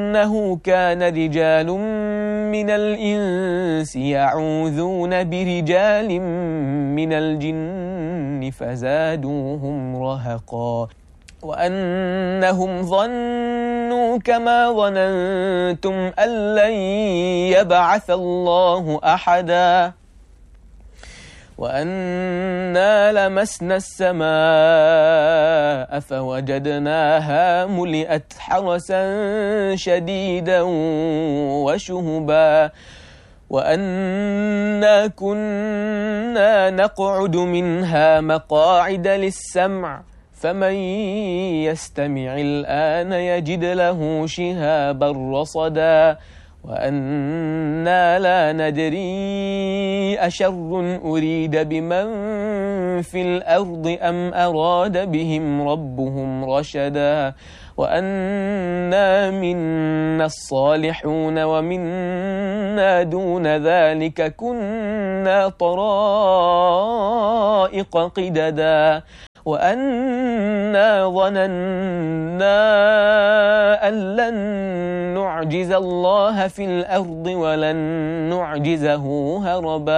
أنه كان رجال من الإنس يعوذون برجال من الجن فزادوهم رهقا وأنهم ظنوا كما ظننتم أن لن يبعث الله أحدا وأنا لمسنا السماء فوجدناها ملئت حرسا شديدا وشهبا وأنا كنا نقعد منها مقاعد للسمع فمن يستمع الآن يجد له شهابا رصدا وأنا لا ندري أشر أريد بمن في الأرض أم أراد بهم ربهم رشدا وأنا منا الصالحون ومنا دون ذلك كنا طرائق قددا وأنا ظننا أن لن نعجز الله في الأرض ولن نعجزه هربا